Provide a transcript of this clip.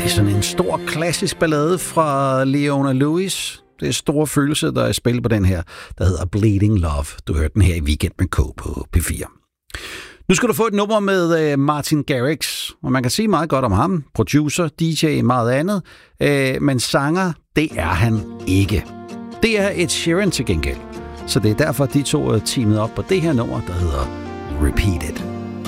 sådan en stor klassisk ballade fra Leona Lewis. Det er store følelser, der er spillet på den her, der hedder Bleeding Love. Du hørte den her i Weekend med K på P4. Nu skal du få et nummer med Martin Garrix, og man kan sige meget godt om ham. Producer, DJ, meget andet. Men sanger, det er han ikke. Det er Ed Sheeran til gengæld. Så det er derfor, de to er teamet op på det her nummer, der hedder Repeat It.